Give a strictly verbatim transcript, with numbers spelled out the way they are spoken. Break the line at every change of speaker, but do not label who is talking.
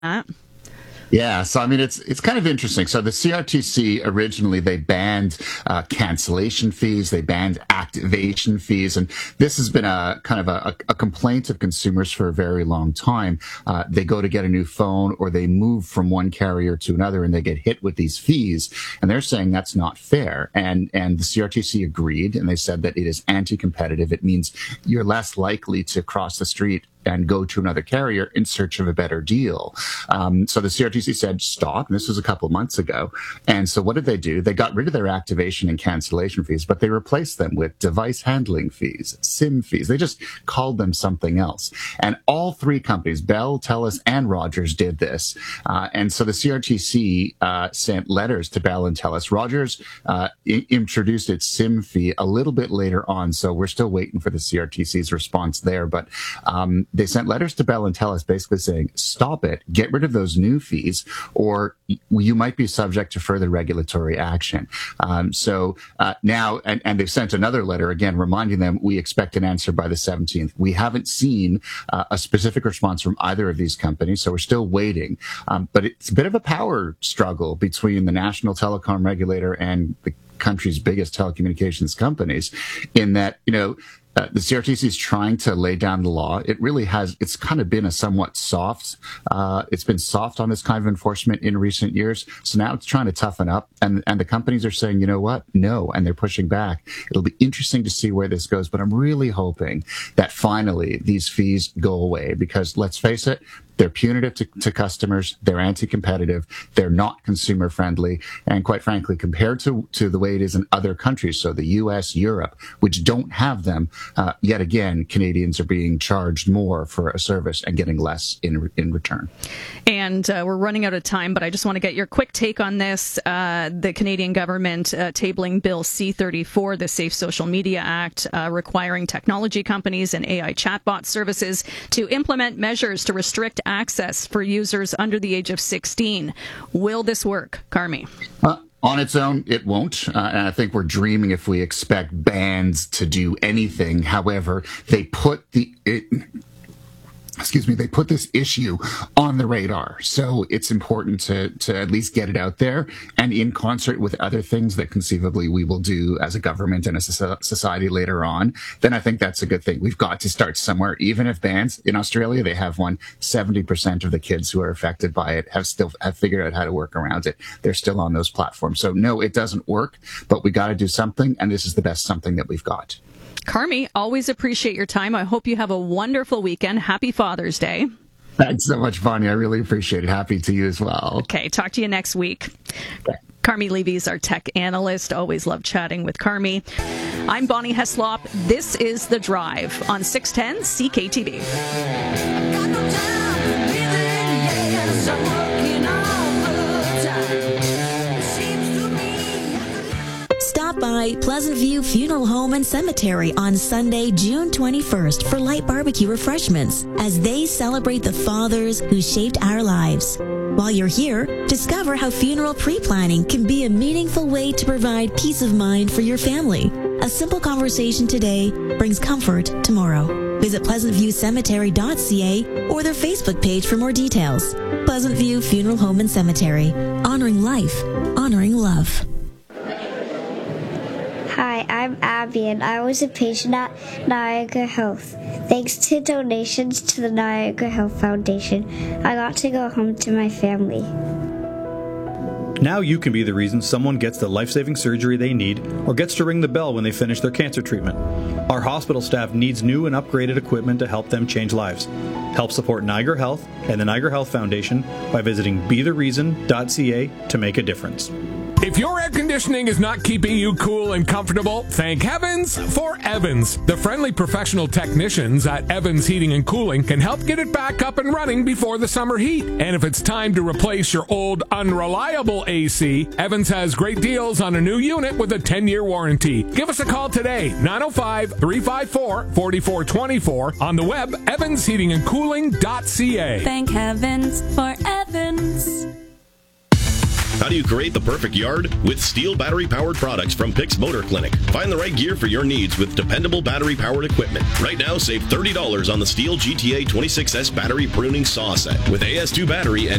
that?
Yeah, so I mean, it's it's kind of interesting. So the C R T C originally, they banned uh, cancellation fees, they banned activation fees, and this has been a kind of a, a complaint of consumers for a very long time. Uh, they go to get a new phone or they move from one carrier to another and they get hit with these fees, and they're saying that's not fair. And and the C R T C agreed, and they said that it is anti-competitive. It means you're less likely to cross the street and go to another carrier in search of a better deal. Um, so the C R T C said, stop. And this was a couple of months ago. And so what did they do? They got rid of their activation and cancellation fees, but they replaced them with device handling fees, SIM fees. They just called them something else. And all three companies, Bell, TELUS, and Rogers, did this. Uh, and so the C R T C uh, sent letters to Bell and TELUS. Rogers uh, I- introduced its SIM fee a little bit later on, so we're still waiting for the C R T C's response there. But um, they sent letters to Bell and TELUS basically saying, stop it, get rid of those new fees, or you might be subject to further regulatory action. Um, so uh, now, and, and they've sent another letter again reminding them, we expect an answer by the seventeenth. We haven't seen uh, a specific response from either of these companies, so we're still waiting. Um, but it's a bit of a power struggle between the national telecom regulator and the country's biggest telecommunications companies, in that, you know, Uh, the C R T C is trying to lay down the law. It really has, it's kind of been a somewhat soft, uh, it's been soft on this kind of enforcement in recent years. So now it's trying to toughen up, and, and the companies are saying, you know what? No. And they're pushing back. It'll be interesting to see where this goes, but I'm really hoping that finally these fees go away, because let's face it, they're punitive to, to customers. They're anti-competitive. They're not consumer friendly. And quite frankly, compared to, to the way it is in other countries, so the U S, Europe, which don't have them, uh, yet again, Canadians are being charged more for a service and getting less in, in return.
And uh, we're running out of time, but I just want to get your quick take on this. Uh, the Canadian government uh, tabling Bill C thirty-four, the Safe Social Media Act, uh, requiring technology companies and A I chatbot services to implement measures to restrict access for users under the age of sixteen. Will this work, Carmi?
Uh, on its own, it won't. Uh, and I think we're dreaming if we expect bans to do anything. However, they put the... It, excuse me, they put this issue on the radar. So it's important to, to at least get it out there, and in concert with other things that conceivably we will do as a government and a society later on, then I think that's a good thing. We've got to start somewhere, even if bans. In Australia, they have one. seventy percent of the kids who are affected by it have still have figured out how to work around it. They're still on those platforms. So no, it doesn't work, but we got to do something, and this is the best something that we've got.
Carmi, always appreciate your time. I hope you have a wonderful weekend. Happy Father's Day.
Thanks so much, Bonnie. I really appreciate it. Happy to you as well.
Okay, talk to you next week.
Okay.
Carmi Levy is our tech analyst. Always love chatting with Carmi. I'm Bonnie Heslop. This is The Drive on six ten C K T V.
Stop by Pleasant View Funeral Home and Cemetery on Sunday, June twenty-first for light barbecue refreshments as they celebrate the fathers who shaped our lives. While you're here, discover how funeral pre-planning can be a meaningful way to provide peace of mind for your family. A simple conversation today brings comfort tomorrow. Visit pleasant view cemetery dot c a or their Facebook page for more details. Pleasant View Funeral Home and Cemetery. Honoring life. Honoring love.
Hi, I'm Abby, and I was a patient at Niagara Health. Thanks to donations to the Niagara Health Foundation, I got to go home to my family.
Now you can be the reason someone gets the life-saving surgery they need or gets to ring the bell when they finish their cancer treatment. Our hospital staff needs new and upgraded equipment to help them change lives. Help support Niagara Health and the Niagara Health Foundation by visiting be the reason dot c a to make a difference.
If your air conditioning is not keeping you cool and comfortable, thank heavens for Evans. The friendly professional technicians at Evans Heating and Cooling can help get it back up and running before the summer heat. And if it's time to replace your old, unreliable A C, Evans has great deals on a new unit with a ten-year warranty. Give us a call today, nine oh five, three five four, four four two four, on the web, evans heating and cooling dot c a.
Thank heavens for Evans. How do you create the perfect yard? With Steel battery-powered products from Pix Motor Clinic. Find the right gear for your needs with dependable battery-powered equipment. Right now, save thirty dollars on the Steel G T A twenty-six S battery pruning saw set with A S two battery and